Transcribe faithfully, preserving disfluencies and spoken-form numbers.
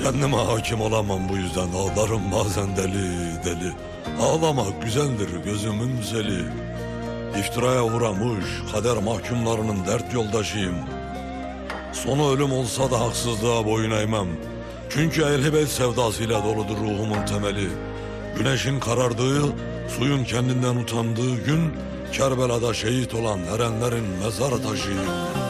Kendime hakim olamam, bu yüzden ağlarım bazen deli deli. Ağlamak güzeldir gözümün zeli. İftiraya uğramış kader mahkumlarının dert yoldaşıyım. Sonu ölüm olsa da haksızlığa boyun eğmem. Çünkü ehl-i sevdasıyla doludur ruhumun temeli. Güneşin karardığı, suyun kendinden utandığı gün, Kerbela'da şehit olan erenlerin mezar taşıyım.